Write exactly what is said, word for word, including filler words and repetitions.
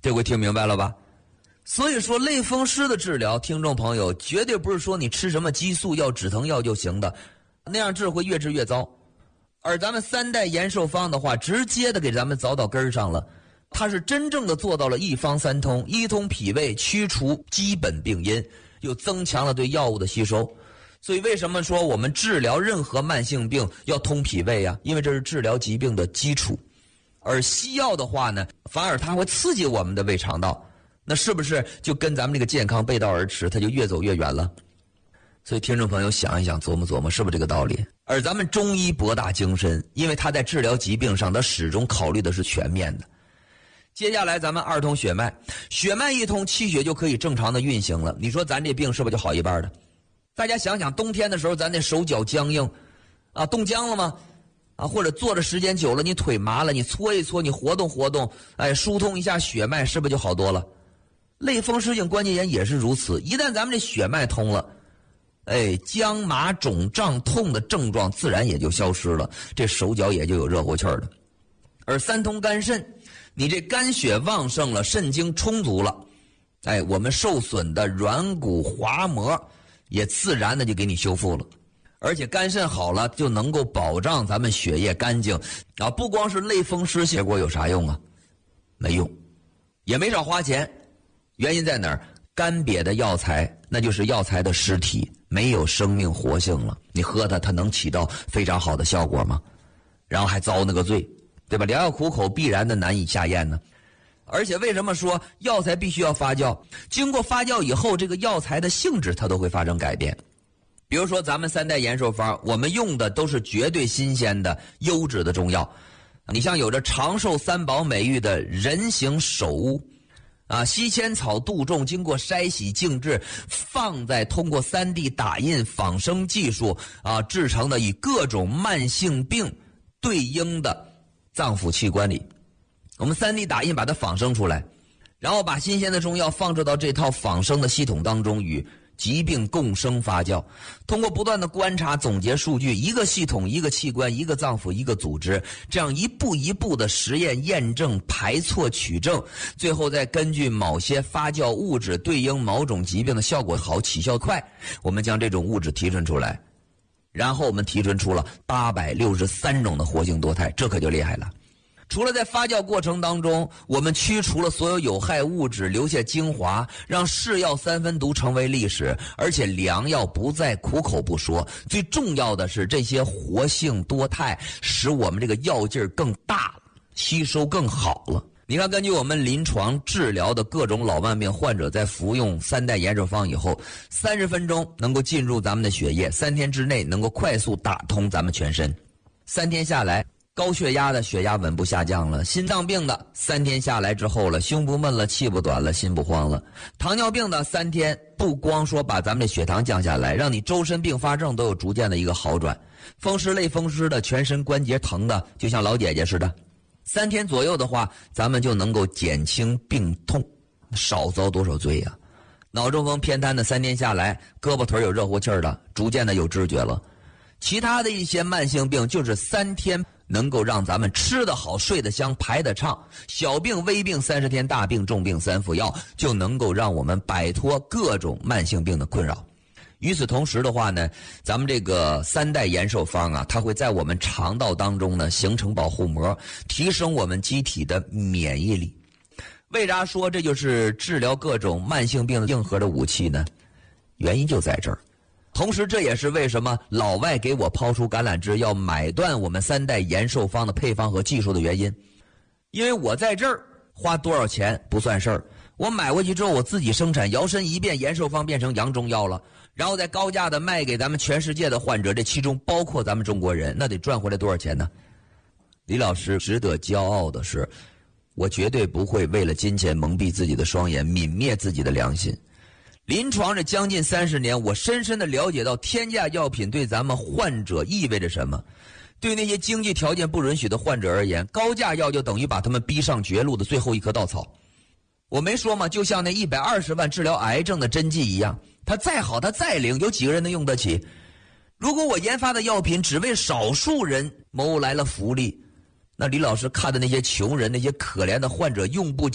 这回听明白了吧？所以说类风湿的治疗，听众朋友绝对不是说你吃什么激素药、止疼药就行的，那样治会越治越糟。而咱们三代延寿方的话，直接的给咱们凿到根儿上了，它是真正的做到了一方三通，一通脾胃，驱除基本病因，又增强了对药物的吸收。所以为什么说我们治疗任何慢性病要通脾胃呀？因为这是治疗疾病的基础。而西药的话呢，反而它会刺激我们的胃肠道，那是不是就跟咱们这个健康背道而驰，它就越走越远了？所以听众朋友想一想，琢磨琢磨，是不是这个道理？而咱们中医博大精深，因为它在治疗疾病上，它始终考虑的是全面的。接下来咱们二通血脉，血脉一通，气血就可以正常的运行了。你说咱这病是不是就好一半的？大家想想，冬天的时候咱那手脚僵硬啊，冻僵了吗？啊，或者坐着时间久了，你腿麻了，你搓一搓，你活动活动，哎，疏通一下血脉，是不是就好多了？类风湿性关节炎也是如此，一旦咱们这血脉通了，哎，僵麻肿胀痛的症状自然也就消失了，这手脚也就有热乎气儿了。而三通肝肾，你这肝血旺盛了，肾精充足了，哎，我们受损的软骨滑膜也自然的就给你修复了。而且肝肾好了，就能够保障咱们血液干净啊！不光是类风湿，结果有啥用啊？没用，也没少花钱。原因在哪儿？干瘪的药材，那就是药材的尸体，没有生命活性了。你喝它，它能起到非常好的效果吗？然后还遭那个罪，对吧？良药苦口，必然的难以下咽呢。而且为什么说药材必须要发酵？经过发酵以后，这个药材的性质它都会发生改变。比如说咱们三代延寿方，我们用的都是绝对新鲜的优质的中药。你像有着长寿三宝美誉的人形首乌啊，西千草杜仲，经过筛洗静置，放在通过 三 D 打印仿生技术啊制成的以各种慢性病对应的脏腑器官里，我们 三 D 打印把它仿生出来，然后把新鲜的中药放置到这套仿生的系统当中，与疾病共生发酵，通过不断的观察总结数据，一个系统一个器官一个脏腑一个组织，这样一步一步的实验验证排错取证，最后再根据某些发酵物质对应某种疾病的效果好起效快，我们将这种物质提纯出来，然后我们提纯出了八百六十三种的活性多肽，这可就厉害了。除了在发酵过程当中，我们驱除了所有有害物质，留下精华，让是药三分毒成为历史，而且良药不再苦口不说，最重要的是这些活性多肽使我们这个药劲儿更大了，吸收更好了。你看，根据我们临床治疗的各种老慢病患者，在服用三代延寿方以后，三十分钟能够进入咱们的血液，三天之内能够快速打通咱们全身。三天下来，高血压的血压稳步下降了，心脏病的三天下来之后了，胸不闷了，气不短了，心不慌了。糖尿病的三天不光说把咱们的血糖降下来，让你周身并发症都有逐渐的一个好转。风湿类风湿的全身关节疼的就像老姐姐似的，三天左右的话，咱们就能够减轻病痛，少遭多少罪呀！脑中风偏瘫的三天下来，胳膊腿有热乎气儿的，逐渐的有知觉了。其他的一些慢性病就是三天能够让咱们吃得好，睡得香，排得畅，小病微病三十天，大病重病三服药，就能够让我们摆脱各种慢性病的困扰。与此同时的话呢，咱们这个三代延寿方啊，它会在我们肠道当中呢形成保护膜，提升我们机体的免疫力。为啥说这就是治疗各种慢性病的硬核的武器呢？原因就在这儿。同时这也是为什么老外给我抛出橄榄枝要买断我们三代延寿方的配方和技术的原因。因为我在这儿花多少钱不算事儿，我买回去之后我自己生产，摇身一变延寿方变成洋中药了，然后再高价的卖给咱们全世界的患者，这其中包括咱们中国人，那得赚回来多少钱呢？李老师值得骄傲的是，我绝对不会为了金钱蒙蔽自己的双眼，泯灭自己的良心。临床这将近三十年，我深深的了解到天价药品对咱们患者意味着什么。对那些经济条件不允许的患者而言，高价药就等于把他们逼上绝路的最后一棵稻草。我没说吗？就像那一百二十万治疗癌症的针剂一样，它再好它再灵，有几个人能用得起？如果我研发的药品只为少数人谋来了福利，那李老师看的那些穷人，那些可怜的患者用不